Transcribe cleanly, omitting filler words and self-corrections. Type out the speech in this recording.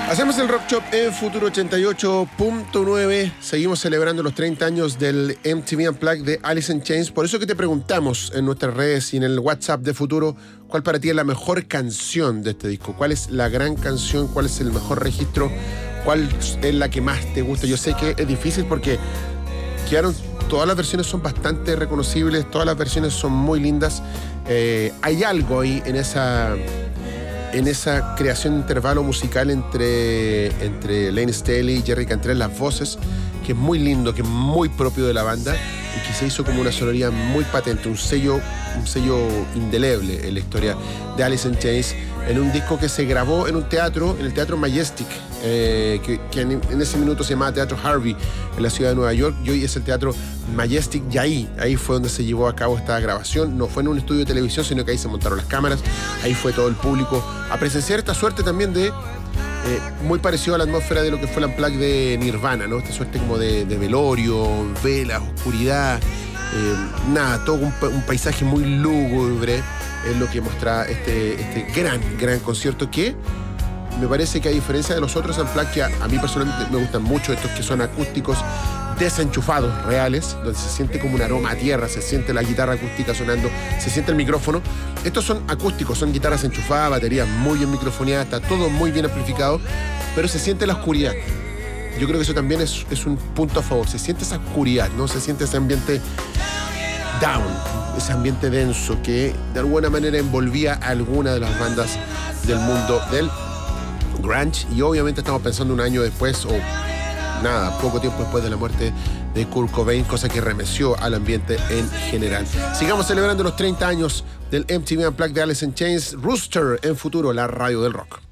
Hacemos el Rock Shop en Futuro 88.9. Seguimos celebrando los 30 años del MTV Unplugged de Alice in Chains. Por eso que te preguntamos en nuestras redes y en el WhatsApp de Futuro, ¿cuál para ti es la mejor canción de este disco? ¿Cuál es la gran canción? ¿Cuál es el mejor registro? ¿Cuál es la que más te gusta? Yo sé que es difícil porque todas las versiones son bastante reconocibles, todas las versiones son muy lindas. Hay algo ahí en esa creación de intervalo musical entre Layne Staley y Jerry Cantrell, las voces, que es muy lindo, que es muy propio de la banda y que se hizo como una sonoridad muy patente, un sello indeleble en la historia de Alice in Chains, en un disco que se grabó en un teatro, en el Teatro Majestic, que en ese minuto se llamaba Teatro Harvey, en la ciudad de Nueva York, y hoy es el Teatro Majestic, y ahí fue donde se llevó a cabo esta grabación. No fue en un estudio de televisión, sino que ahí se montaron las cámaras, ahí fue todo el público a presenciar esta suerte también de muy parecido a la atmósfera de lo que fue el Unplugged de Nirvana, ¿no? Esta suerte como de velorio, velas, oscuridad, todo un paisaje muy lúgubre, es lo que muestra este gran concierto, que me parece que a diferencia de los otros Unplugged, que a mí personalmente me gustan mucho, estos que son acústicos desenchufados, reales, donde se siente como un aroma a tierra, se siente la guitarra acústica sonando, se siente el micrófono. Estos son acústicos, son guitarras enchufadas, baterías muy bien microfoneadas, está todo muy bien amplificado, pero se siente la oscuridad. Yo creo que eso también es un punto a favor, se siente esa oscuridad, ¿no? Se siente ese ambiente down, ese ambiente denso que de alguna manera envolvía a alguna de las bandas del mundo del grunge, y obviamente estamos pensando un año después, o poco tiempo después de la muerte de Kurt Cobain, cosa que remeció al ambiente en general. Sigamos celebrando los 30 años del MTV Unplugged de Alice in Chains. Rooster en Futuro, la radio del rock.